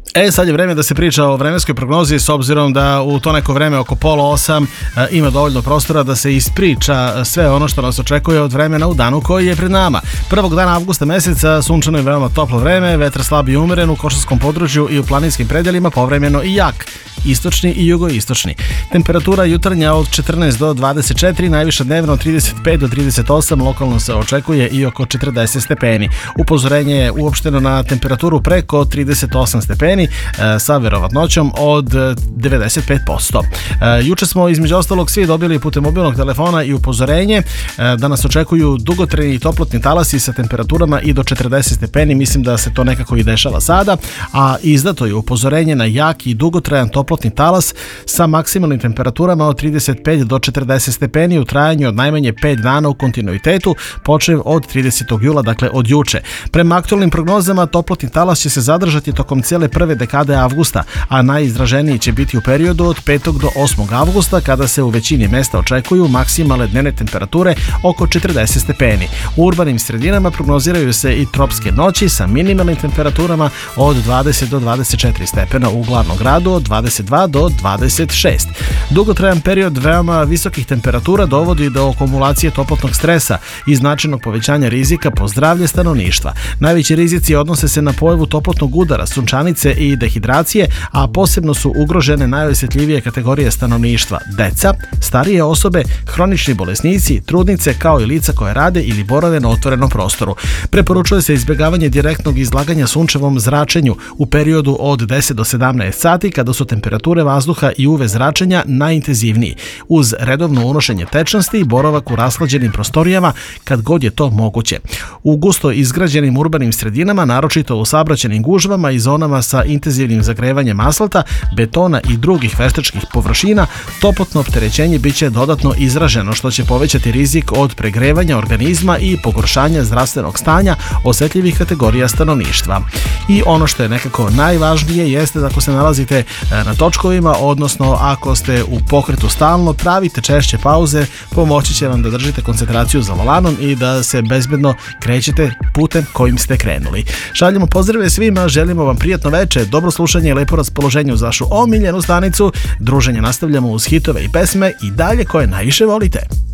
Sad je vreme da se priča o vremenskoj prognozi, s obzirom da u to neko vreme oko 7:30 ima dovoljno prostora da se ispriča sve ono što nas očekuje od vremena u danu koji je pred nama. Prvog dana avgusta meseca sunčano i veoma toplo vreme, vetar slab i umeren u košarskom području i u planinskim predelima, povremeno i jak, istočni i jugoistočni. Temperatura jutarnja od 14 do 24, najviša dnevno od 35 do 38, lokalno se očekuje i oko 40 stepeni. Upozorenje je uopšteno na temperaturu preko 38 stepeni sa verovatnoćom od 95%. Juče smo između ostalog svi dobili putem mobilnog telefona i upozorenje da nas očekuju dugotrajni toplotni talasi sa temperaturama i do 40 stepeni. Mislim da se to nekako i dešava sada, a izdato je upozorenje na jak i dugotrajan toplotni talas sa maksimalnim temperaturama od 35 do 40 stepeni u trajanju od najmanje 5 dana u kontinuitetu, počev od 30. jula, dakle od juče. Prema aktualnim prognozama, toplotni talas će se zadržati tokom cijele prve dekade avgusta, a najizraženiji će biti u periodu od 5. do 8. avgusta, kada se u većini mesta očekuju maksimalne dnevne temperature oko 40 stepeni. U urbanim sredinama prognoziraju se i tropske noći sa minimalnim temperaturama od 20 do 24 stepena, u glavnom gradu od 22 do 26. Dugotrajan period veoma visokih temperatura dovodi do akumulacije toplotnog stresa i značajnog povećanja rizika po zdravlje stanovništva. Najveći rizici odnose se na pojavu toplotnog udara, sunčanice i dehidracije, a posebno su ugrožene najosjetljivije kategorije stanovništva: deca, starije osobe, hronični bolesnici, trudnice, kao i lica koje rade ili borave na otvorenom prostoru. Preporučuje se izbjegavanje direktnog izlaganja sunčevom zračenju u periodu od 10 do 17 sati, kada su temperature vazduha i UV zračenja najintenzivniji, uz redovno unošenje tečnosti i boravak u rashlađenim prostorijama kad god je to moguće. U gusto izgrađenim urbanim sredinama, naročito u saobraćajnim gužvama i zonama sa intenzivnim zagrevanjem asfalta, betona i drugih veštačkih površina, toplotno opterećenje biće dodatno izraženo, što će povećati rizik od pregrevanja organizma i pogoršanja zdravstvenog stanja osjetljivih kategorija stanovništva. I ono što je nekako najvažnije jeste da ako se nalazite na točkovima, odnosno ako ste u pokretu stalno, pravite češće pauze, pomoći će vam da držite koncentraciju za volanom i da se bezbedno krećete putem kojim ste krenuli. Šaljemo pozdrave svima, želimo vam prijatno veče, dobro slušanje i lepo raspoloženje uz vašu omiljenu stanicu. Druženje nastavljamo uz hitove i pesme i dalje koje najviše volite.